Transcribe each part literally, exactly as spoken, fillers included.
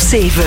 zeven.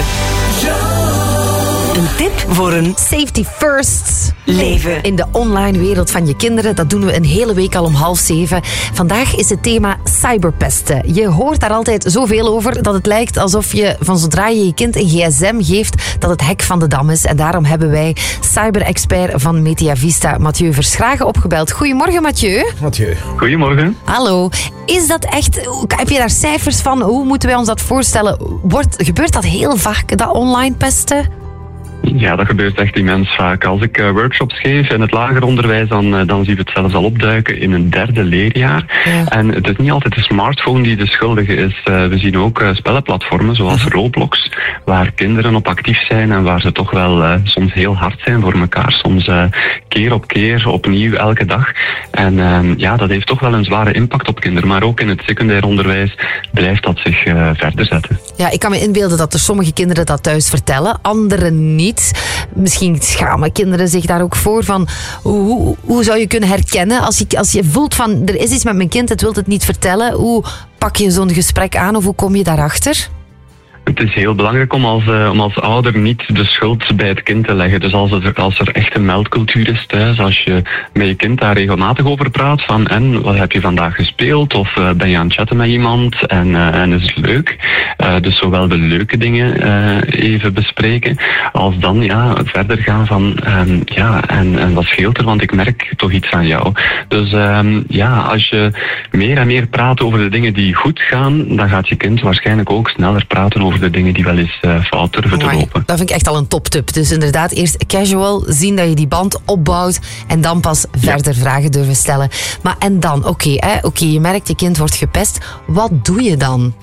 Een tip voor een safety first leven. In de online wereld van je kinderen. Dat doen we een hele week al om half zeven. Vandaag is het thema cyberpesten. Je hoort daar altijd zoveel over dat het lijkt alsof je van zodra je je kind een gsm geeft, dat het hek van de dam is. En daarom hebben wij cyberexpert van Mediavista, Mathieu Verschragen, opgebeld. Goedemorgen, Mathieu. Mathieu. Goedemorgen. Hallo. Is dat echt... Heb je daar cijfers van? Hoe moeten wij ons dat voorstellen? Wordt, gebeurt dat heel vaak, dat online pesten? Ja, dat gebeurt echt immens vaak. Als ik uh, workshops geef in het lager onderwijs, dan, uh, dan zien we het zelfs al opduiken in een derde leerjaar. Ja. En het is niet altijd de smartphone die de schuldige is. Uh, we zien ook uh, spellenplatformen zoals Roblox, waar kinderen op actief zijn en waar ze toch wel uh, soms heel hard zijn voor elkaar. Soms uh, keer op keer, opnieuw, elke dag. En uh, ja, dat heeft toch wel een zware impact op kinderen. Maar ook in het secundair onderwijs blijft dat zich uh, verder zetten. Ja, ik kan me inbeelden dat er sommige kinderen dat thuis vertellen, anderen niet. Misschien schamen kinderen zich daar ook voor. Van, hoe, hoe zou je kunnen herkennen als je, als je voelt van er is iets met mijn kind, het wil het niet vertellen. Hoe pak je zo'n gesprek aan of hoe kom je daarachter? Het is heel belangrijk om als, uh, om als ouder niet de schuld bij het kind te leggen. Dus als er, als er echt een meldcultuur is thuis, als je met je kind daar regelmatig over praat van en wat heb je vandaag gespeeld of uh, ben je aan het chatten met iemand en, uh, en is het leuk. Uh, dus zowel de leuke dingen uh, even bespreken als dan ja, verder gaan van um, ja en, en wat scheelt er, want ik merk toch iets aan jou. Dus um, ja, als je meer en meer praat over de dingen die goed gaan, dan gaat je kind waarschijnlijk ook sneller praten over de dingen die wel eens uh, fout durven te lopen. Dat vind ik echt al een toptip. Dus inderdaad, eerst casual, zien dat je die band opbouwt en dan pas verder ja. vragen durven stellen. Maar en dan, oké, okay, okay, je merkt je kind wordt gepest. Wat doe je dan?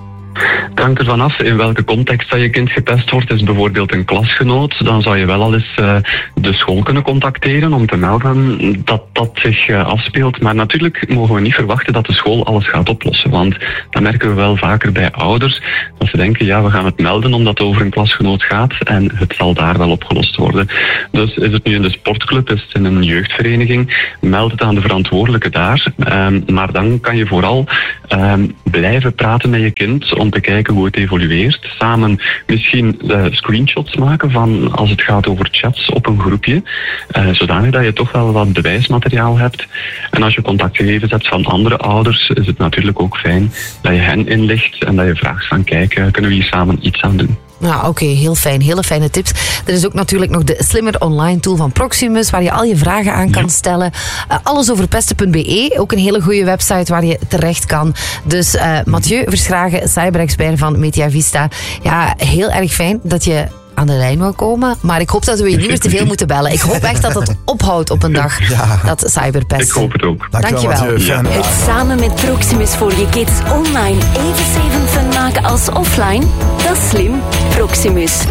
Het hangt ervan af in welke context dat je kind gepest wordt. Is bijvoorbeeld een klasgenoot, dan zou je wel al eens uh, de school kunnen contacteren om te melden dat dat zich uh, afspeelt. Maar natuurlijk mogen we niet verwachten dat de school alles gaat oplossen. Want dat merken we wel vaker bij ouders. Dat ze denken, ja, we gaan het melden omdat het over een klasgenoot gaat en het zal daar wel opgelost worden. Dus is het nu in de sportclub, is het in een jeugdvereniging, meld het aan de verantwoordelijke daar. Um, maar dan kan je vooral um, blijven praten met je kind om te kijken hoe het evolueert. Samen misschien uh, screenshots maken van als het gaat over chats op een groepje. Uh, zodanig dat je toch wel wat bewijsmateriaal hebt. En als je contactgegevens hebt van andere ouders, is het natuurlijk ook fijn dat je hen inlicht en dat je vraagt van kijk, uh, kunnen we hier samen iets aan doen. Ja, oké, okay, heel fijn. Hele fijne tips. Er is ook natuurlijk nog de slimmer online tool van Proximus, waar je al je vragen aan kan stellen. Uh, alles over pesten punt b e, ook een hele goede website waar je terecht kan. Dus uh, Mathieu Verschragen, cyberexpert van Mediavista. Ja, heel erg fijn dat je aan de lijn wil komen. Maar ik hoop dat we je niet meer te veel moeten bellen. Ik hoop echt dat het ophoudt op een dag, ja. dat cyberpesten. Ik hoop het ook. Dankjewel. Dankjewel. Ja. Het samen met Proximus voor je kids online even zeven fun maken als offline? Dat is slim. Proximus.